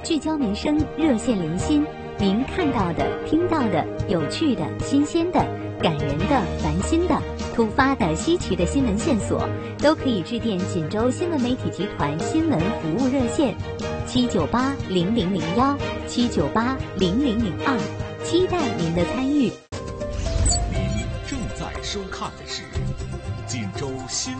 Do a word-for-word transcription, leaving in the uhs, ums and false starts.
聚焦民生，热线连心。您看到的、听到的、有趣的、新鲜的、感人的、烦心的、突发的、稀奇的新闻线索，都可以致电锦州新闻媒体集团新闻服务热线七九八零零零幺七九八零零零二，期待您的参与。 您正在收看的是锦州新